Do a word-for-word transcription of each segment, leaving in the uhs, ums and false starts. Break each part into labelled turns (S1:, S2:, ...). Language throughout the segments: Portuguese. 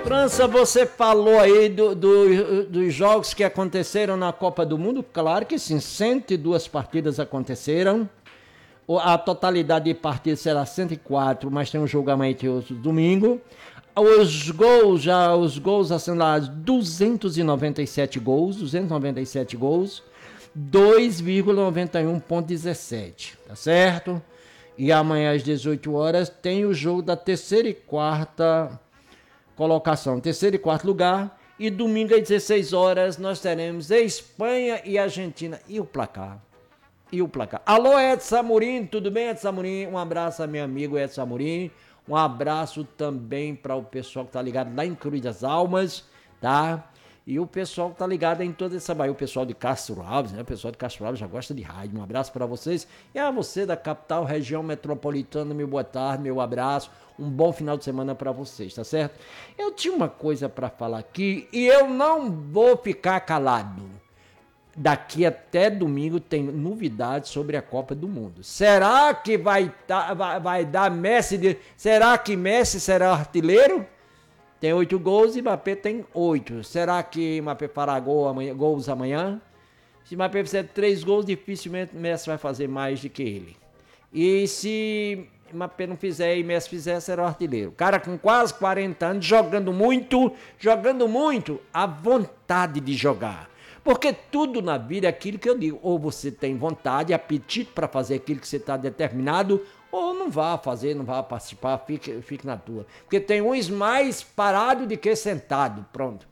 S1: França, você falou aí do, do, dos jogos que aconteceram na Copa do Mundo. Claro que sim, cento e duas partidas aconteceram. A totalidade de partidas será cento e quatro, mas tem um jogo amanhã e outro domingo. Os gols, já os gols assinados, duzentos e noventa e sete gols, duzentos e noventa e sete gols, dois vírgula noventa e um ponto dezessete, tá certo? E amanhã às dezoito horas tem o jogo da terceira e quarta colocação, terceiro e quarto lugar, e domingo às dezesseis horas nós teremos Espanha e Argentina. E o placar? E o placar? Alô, Edson Amorim, tudo bem, Edson Amorim? Um abraço a meu amigo Edson Amorim, um abraço também para o pessoal que tá ligado lá em Cruz das Almas, tá? E o pessoal que tá ligado em toda essa Bahia, o pessoal de Castro Alves, né? O pessoal de Castro Alves já gosta de rádio. Um abraço para vocês. E a você da capital, região metropolitana, meu boa tarde, meu abraço. Um bom final de semana para vocês, tá certo? Eu tinha uma coisa para falar aqui e eu não vou ficar calado. Daqui até domingo tem novidades sobre a Copa do Mundo. Será que vai, tá, vai, vai dar Messi? De, será que Messi será artilheiro? Tem oito gols e Mbappé tem oito. Será que Mbappé fará gol amanhã, gols amanhã? Se Mbappé fizer três gols, dificilmente Messi vai fazer mais do que ele. E se Mbappé não fizer e Messi fizer, será o artilheiro. Cara com quase quarenta anos, jogando muito, jogando muito, a vontade de jogar. Porque tudo na vida é aquilo que eu digo. Ou você tem vontade, apetite para fazer aquilo que você está determinado, ou não vá fazer, não vá participar, fique, fique na tua. Porque tem uns mais parados do que sentado, pronto.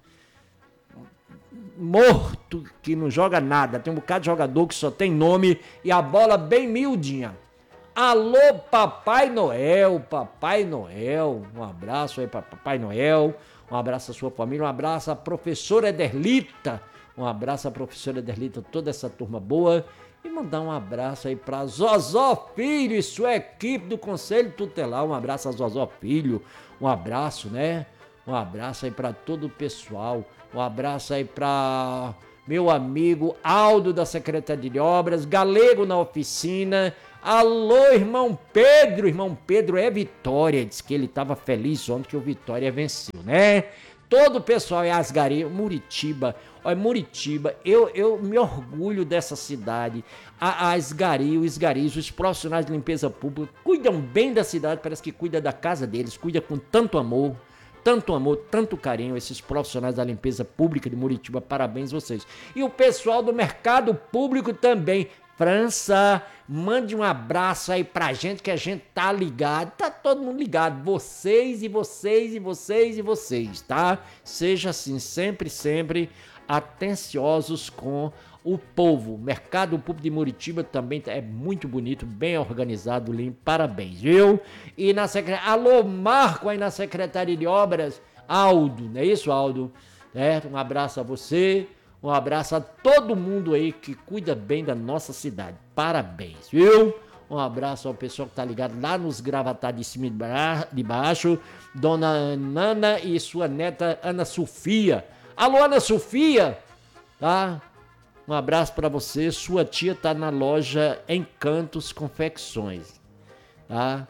S1: Morto, que não joga nada. Tem um bocado de jogador que só tem nome e a bola bem miudinha. Alô, Papai Noel, Papai Noel, um abraço aí para Papai Noel, um abraço à sua família, um abraço à professora Ederlita, um abraço à professora Ederlita, toda essa turma boa. E mandar um abraço aí para Zozó Filho e sua equipe do Conselho Tutelar. Um abraço a Zozó Filho, um abraço, né? Um abraço aí para todo o pessoal. Um abraço aí para meu amigo Aldo da Secretaria de Obras, Galego na oficina. Alô, irmão Pedro. Irmão Pedro é Vitória. Diz que ele estava feliz ontem que o Vitória venceu, né? Todo o pessoal é Asgari, Muritiba. Olha, Muritiba, eu, eu me orgulho dessa cidade. A, a Asgari, os Esgaris, os profissionais de limpeza pública cuidam bem da cidade, parece que cuida da casa deles, cuida com tanto amor, tanto amor, tanto carinho, esses profissionais da limpeza pública de Muritiba, parabéns vocês. E o pessoal do mercado público também. França, mande um abraço aí pra gente, que a gente tá ligado, tá todo mundo ligado, vocês e vocês e vocês e vocês, tá? Seja assim, sempre, sempre atenciosos com o povo. O mercado público de Muritiba também é muito bonito, bem organizado, limpo, parabéns, viu? E na secretaria, alô, Marco aí na Secretaria de Obras, Aldo, não é isso, Aldo? É, um abraço a você. Um abraço a todo mundo aí que cuida bem da nossa cidade. Parabéns, viu? Um abraço ao pessoal que tá ligado lá nos Gravatar de cima e de baixo. Dona Nana e sua neta Ana Sofia. Alô, Ana Sofia? Tá? Um abraço para você. Sua tia tá na loja Encantos Confecções. Tá?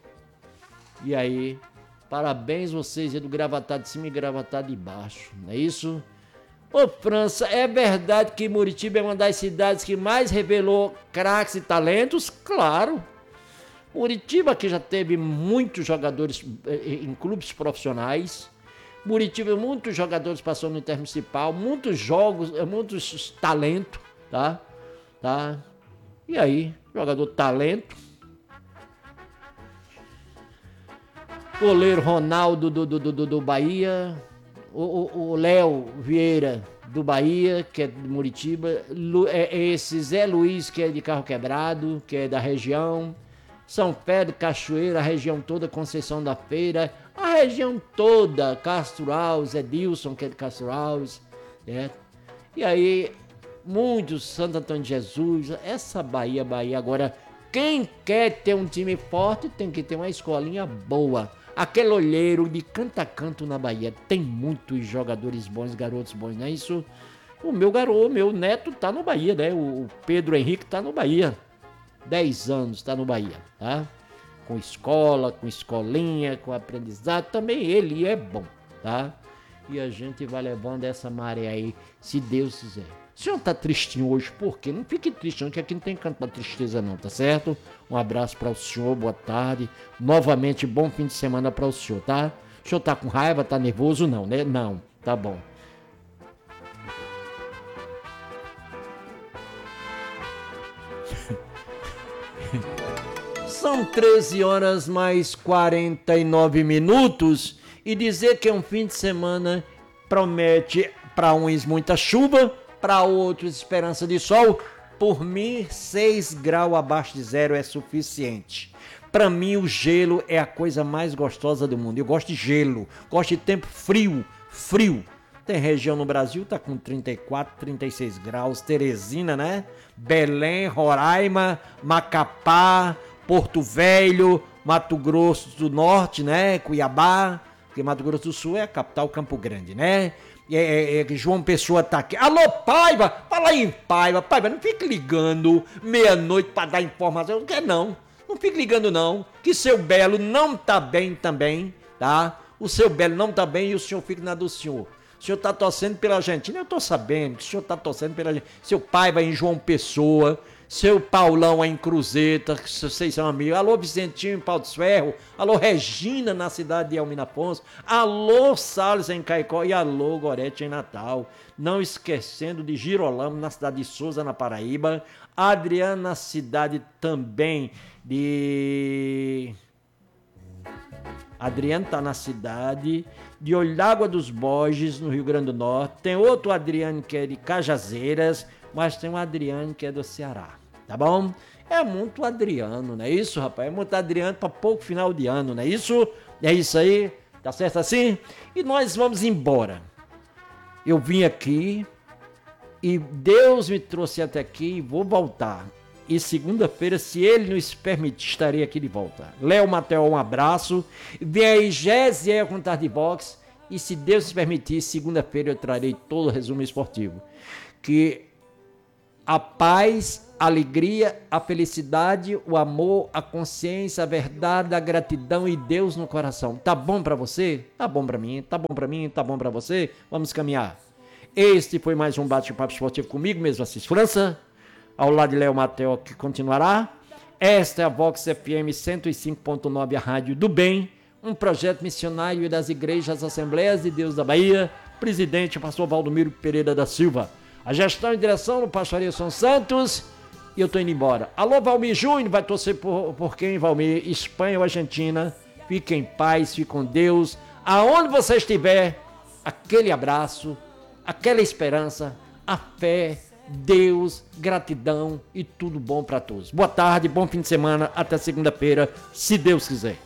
S1: E aí, parabéns vocês aí do Gravatar de cima e Gravatar de baixo. Não é isso? Ô, França, é verdade que Muritiba é uma das cidades que mais revelou craques e talentos? Claro. Muritiba que já teve muitos jogadores em clubes profissionais. Muritiba, muitos jogadores passou no Intermunicipal, muitos jogos, muitos talentos, tá? Tá? E aí, jogador talento. Goleiro Ronaldo do, do, do, do Bahia. O Léo Vieira do Bahia, que é de Muritiba, Lu, é, esse Zé Luiz, que é de Carro Quebrado, que é da região, São Pedro, Cachoeira, a região toda, Conceição da Feira, a região toda, Castro Alves, Edilson, que é de Castro Alves, né? E aí, muitos, Santo Antônio de Jesus, essa Bahia, Bahia, agora, quem quer ter um time forte tem que ter uma escolinha boa. Aquele olheiro de canto a canto na Bahia. Tem muitos jogadores bons, garotos bons, não é isso? O meu garoto, meu neto tá no Bahia, né? O Pedro Henrique tá no Bahia. dez anos tá no Bahia, tá? Com escola, com escolinha, com aprendizado. Também ele é bom, tá? E a gente vai levando essa maré aí, se Deus quiser. O senhor tá tristinho hoje, por quê? Não fique triste não, que aqui não tem canto pra tristeza não, tá certo? Um abraço para o senhor, boa tarde. Novamente, bom fim de semana para o senhor, tá? O senhor tá com raiva, tá nervoso? Não, né? Não, tá bom. São treze horas mais quarenta e nove minutos e dizer que é um fim de semana promete para uns muita chuva, para outros esperança de sol. Por mim, seis graus abaixo de zero é suficiente. Para mim, o gelo é a coisa mais gostosa do mundo. Eu gosto de gelo, gosto de tempo frio, frio. Tem região no Brasil, tá com trinta e quatro, trinta e seis graus. Teresina, né? Belém, Roraima, Macapá, Porto Velho, Mato Grosso do Norte, né? Cuiabá, porque Mato Grosso do Sul é a capital, Campo Grande, né? É, é, é, João Pessoa tá aqui. Alô, Paiva! Fala aí em Paiva. Paiva, não fique ligando meia-noite pra dar informação. Não quer não. Não fique ligando não. Que seu Belo não tá bem também, tá? O seu Belo não tá bem e o senhor fica na do senhor. O senhor tá torcendo pela Argentina, eu tô sabendo que o senhor tá torcendo pela Argentina. Seu pai vai em João Pessoa, seu Paulão aí em Cruzeta, que vocês são amigos. Alô, Vicentinho em Pau dos Ferro. Alô, Regina na cidade de Elmina Afonso. Alô, Salles em Caicó. E alô, Gorete em Natal. Não esquecendo de Girolamo na cidade de Souza, na Paraíba. Adriano na cidade também de... Adriano tá na cidade de Olho d'Água dos Borges, no Rio Grande do Norte. Tem outro Adriano que é de Cajazeiras, mas tem um Adriano que é do Ceará, tá bom? É muito Adriano, não é isso, rapaz? É muito Adriano para pouco final de ano, não é isso? É isso aí, tá certo assim? E nós vamos embora. Eu vim aqui e Deus me trouxe até aqui e vou voltar. E segunda-feira, se ele nos permitir, estarei aqui de volta. Léo Mateo, um abraço. Vem aí Gésia com Tarde Box. E se Deus nos permitir, segunda-feira eu trarei todo o resumo esportivo. Que a paz, a alegria, a felicidade, o amor, a consciência, a verdade, a gratidão e Deus no coração. Tá bom pra você? Tá bom pra mim, tá bom pra mim, tá bom pra você? Vamos caminhar. Este foi mais um bate-papo esportivo comigo mesmo, Assis França. Ao lado de Léo Mateo, que continuará. Esta é a Vox F M cento e cinco ponto nove, a Rádio do Bem, um projeto missionário das Igrejas Assembleias de Deus da Bahia. Presidente, pastor Valdomiro Pereira da Silva. A gestão e direção do pastor Arilson Santos. E eu tô indo embora. Alô, Valmir Júnior, vai torcer por, por quem, Valmir? Espanha ou Argentina? Fique em paz, fique com Deus. Aonde você estiver, aquele abraço, aquela esperança, a fé, Deus, gratidão e tudo bom para todos. Boa tarde, bom fim de semana, até segunda-feira, se Deus quiser.